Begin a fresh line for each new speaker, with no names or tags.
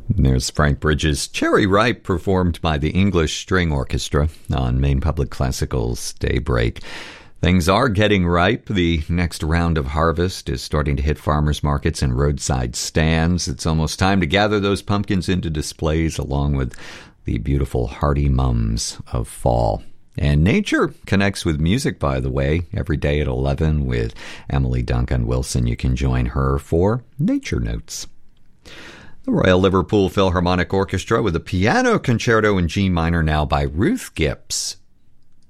There's Frank Bridges' Cherry Ripe, performed by the English String Orchestra on Maine Public Classical's Daybreak. Things are getting ripe. The next round of harvest is starting to hit farmers markets and roadside stands. It's almost time to gather those pumpkins into displays along with the beautiful hardy mums of fall. And nature connects with music, by the way, every day at 11 with Emily Duncan Wilson. You can join her for Nature Notes. The Royal Liverpool Philharmonic Orchestra with a piano concerto in G minor now by Ruth Gips.